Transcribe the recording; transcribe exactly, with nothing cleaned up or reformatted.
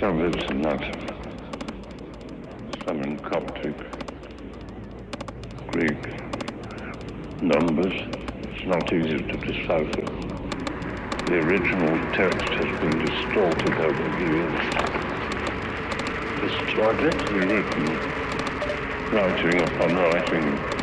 Arabics and that. Some in Coptic, Greek, numbers. It's not easy to decipher. The original text has been distorted over the years. Distorted? Rewritten. Writing upon writing.